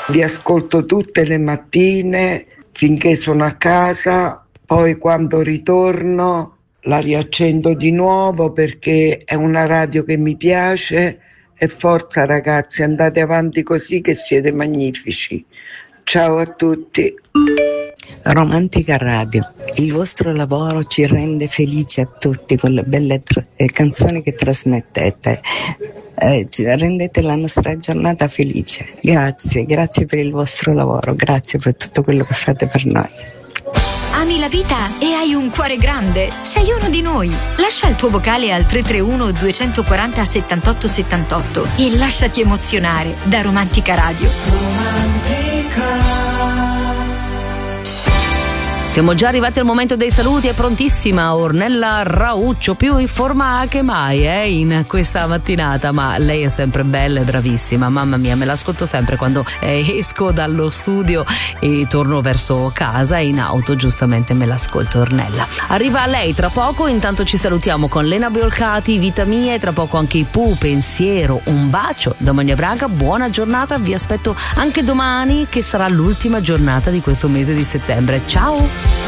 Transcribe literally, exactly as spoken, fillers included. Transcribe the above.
Vi ascolto tutte le mattine finché sono a casa, poi quando ritorno la riaccendo di nuovo perché è una radio che mi piace. E forza ragazzi, andate avanti così che siete magnifici. Ciao a tutti. Romantica Radio, il vostro lavoro ci rende felici a tutti con le belle tra- eh, canzoni che trasmettete, eh, ci rendete la nostra giornata felice. Grazie, grazie per il vostro lavoro, grazie per tutto quello che fate per noi. Ami la vita e hai un cuore grande? Sei uno di noi. Lascia il tuo vocale al tre tre uno due quattro zero settantotto settantotto e lasciati emozionare da Romantica Radio. Romantica. Siamo già arrivati al momento dei saluti, è prontissima Ornella Rauccio, più in forma che mai eh, in questa mattinata, ma lei è sempre bella e bravissima, mamma mia, me l'ascolto sempre quando eh, esco dallo studio e torno verso casa in auto, giustamente me l'ascolto Ornella. Arriva lei tra poco, intanto ci salutiamo con Lena Biolcati, Vita Mia, e tra poco anche i Pooh, Pensiero, un bacio da Magna Braga, buona giornata, vi aspetto anche domani che sarà l'ultima giornata di questo mese di settembre, ciao!